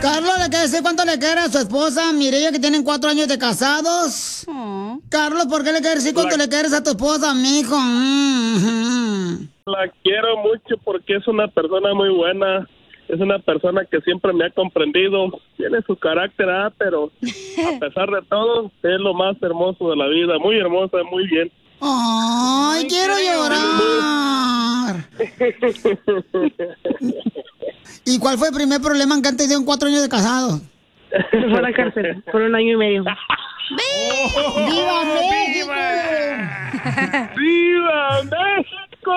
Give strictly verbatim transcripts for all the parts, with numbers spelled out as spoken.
Carlos le quiere decir cuánto le quiere a su esposa Mireya, que tienen cuatro años de casados. Oh. Carlos, ¿por qué le quieres decir cuánto la... le quieres a tu esposa, mijo? Mm-hmm. La quiero mucho porque es una persona muy buena. Es una persona que siempre me ha comprendido. Tiene su carácter, ¿ah? Pero a pesar de todo, es lo más hermoso de la vida. Muy hermosa, muy bien. ¡Ay, Ay quiero llorar! ¿Y cuál fue el primer problema que han tenido en cuatro años de casados? Se fue a la cárcel por un año y medio. ¡Oh! ¡Viva México! ¡Viva México!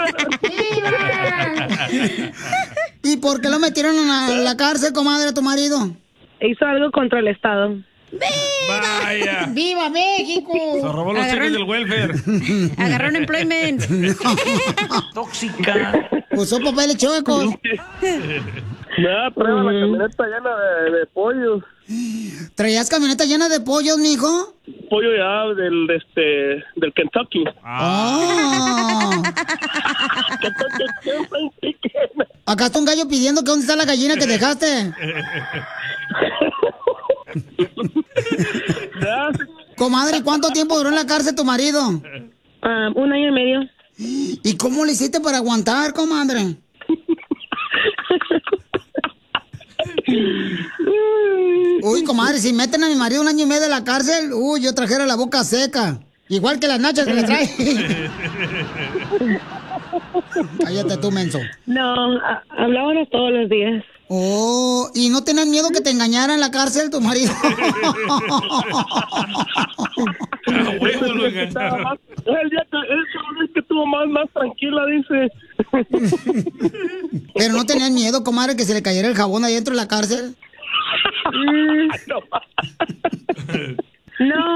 ¡Viva! ¿Y por qué lo metieron en la, en la cárcel, comadre, a tu marido? Hizo algo contra el Estado. ¡Viva! Vaya. ¡Viva México! Se robó los cheques del welfare. Agarró un employment. Tóxica. Usó papeles chuecos. Nada, traía la camioneta llena de, de pollos. ¿Traías camioneta llena de pollos, mijo? Pollo ya del, este, del Kentucky. Ah. Acá está un gallo pidiendo que dónde está la gallina que dejaste. Comadre, ¿cuánto tiempo duró en la cárcel tu marido? Uh, un año y medio. ¿Y cómo le hiciste para aguantar, comadre? Uy, comadre, si meten a mi marido un año y medio en la cárcel, uy, yo trajera la boca seca. Igual que las nachas que le trae. Cállate tú, menso. No, hablábamos todos los días. Oh, ¿y no tenías miedo que te engañara en la cárcel tu marido? Bueno, lo engañaron. El día que, el que estuvo más, más tranquila, dice. Pero no tenías miedo, comadre, que se le cayera el jabón ahí dentro de la cárcel. No.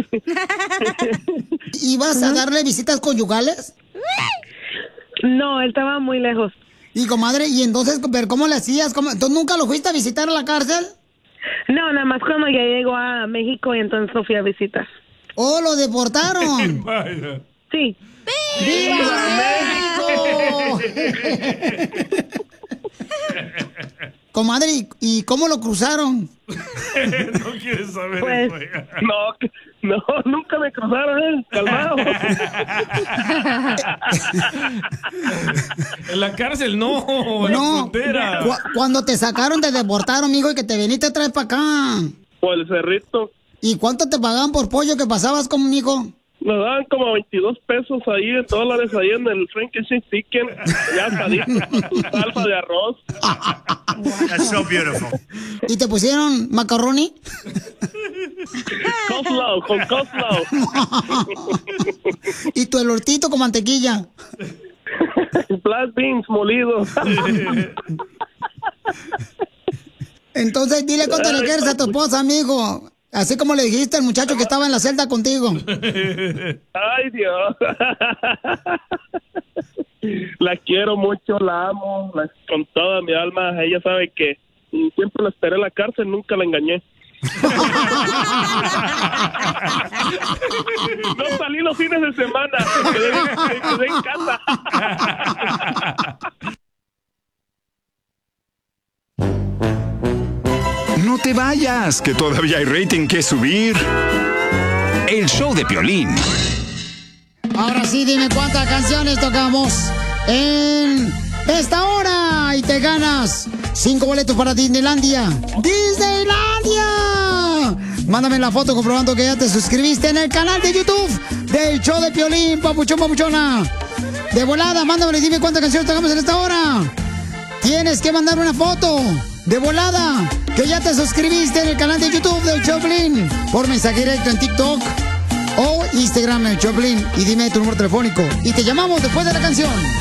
¿Ibas a darle visitas conyugales? No, él estaba muy lejos. Y comadre, ¿y entonces pero cómo le hacías? ¿Cómo? ¿Tú nunca lo fuiste a visitar a la cárcel? No, nada más cuando ya llegó a México y entonces lo fui a visitar. ¡Oh, lo deportaron! Sí. ¡Viva México! Comadre, ¿y, ¿y cómo lo cruzaron? No quieres saber pues, eso. No, no, nunca me cruzaron, ¿eh? Calmado. En la cárcel, no. En No. la frontera. Cu cuando te sacaron, te deportaron, mijo, y que te viniste a traer para acá. Por el cerrito. ¿Y cuánto te pagaban por pollo que pasabas conmigo? Nos daban como veintidós pesos ahí, dólares ahí en el Frankenstein Chicken. Ya salí con salsa de arroz. That's so beautiful. ¿Y te pusieron macaroni? Coleslaw, con coleslaw. ¿Y tu elortito con mantequilla? Black beans molidos. Entonces dile cuánto le quieres a tu esposa, amigo. Así como le dijiste al muchacho que estaba en la celda contigo. Ay, Dios. La quiero mucho, la amo, la, con toda mi alma. Ella sabe que siempre la esperé en la cárcel, nunca la engañé. No salí los fines de semana, me quedé, me quedé en casa. No te vayas, que todavía hay rating que subir. El show de Piolín. Ahora sí, dime cuántas canciones tocamos en esta hora y te ganas cinco boletos para Disneylandia. ¡Disneylandia! Mándame la foto comprobando que ya te suscribiste en el canal de YouTube del show de Piolín, papuchón, papuchona. De volada, mándame y dime cuántas canciones tocamos en esta hora. Tienes que mandar una foto de volada que ya te suscribiste en el canal de YouTube del Choplin por mensaje directo en TikTok o Instagram en el Choplin y dime tu número telefónico y te llamamos después de la canción.